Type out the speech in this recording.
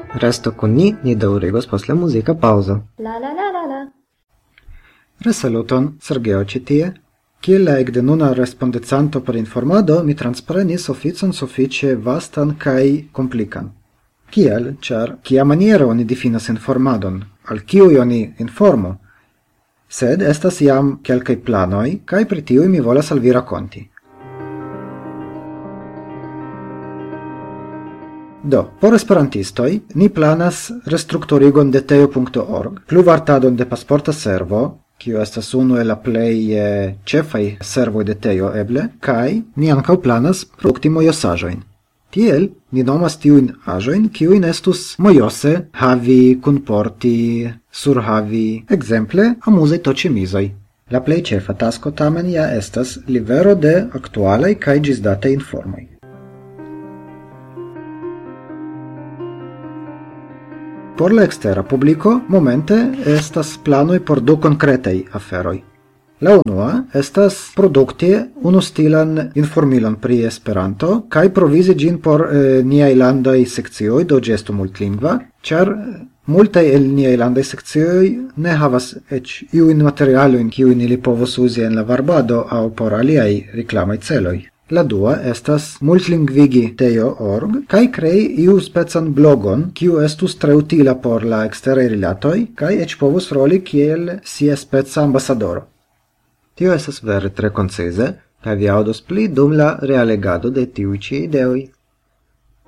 Resto con ni daŭrigos post la muzika paŭzo. La la la la la. Resaluton, Sergeo ĉi tie. Kiel la ekde nuna respondecanto por informado, mi transprenis oficon sufiĉe vastan kaj komplikan. Kiel, ĉar kia maniero oni difinas informadon, al kiuj oni informu? Sed estas jam kelkaj planoj, kaj pri tiuj mi volas al vi rakonti. Do, por esperantistoj, ni planas restrukturigon de teo.org, pluvartadon de pasporta servo, kiu estas unu el la plej ĉefaj servoj de Teo eble, kaj ni ankaŭ planas produkti mojosaĵojn. Tiel ni nomas tiujn aĵojn, kiujn estus mojose havi, kunporti, surhavi, ekzemple amuzaj toĉemizoj. La plej ĉefa tasko tamen ja estas livero de aktualaj kaj ĝisdataj informoj. Por la extera publico, momente estas planoj por du konkretaj aferoj. La unua estas produkti unu stilan informilon pri Esperanto kaj provizi ĝin por niaj landaj sekcioj, do ĝi estu multlingva, ĉar multaj el niaj landaj sekcioj ne havas eĉ iujn materialojn, kiujn ili povos uzi en la varbado aŭ por aliaj reklamaj celoj. La dua estas multlingvigi teo.org kaj krei iu specan blogon, kiu estus tre utila por la eksteraj rilatoj kaj eĉ povus roli kiel sia speca ambasadoro. Tio estas vere tre koncize, kaj vi aŭdos pli dum la realegado de tiuj ĉi ideoj.